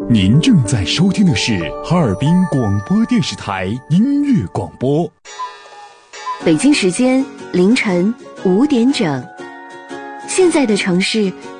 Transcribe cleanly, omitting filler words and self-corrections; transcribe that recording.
您正在收听的是哈尔滨广播电视台音乐广播。 北京时间凌晨5点整，现在的城市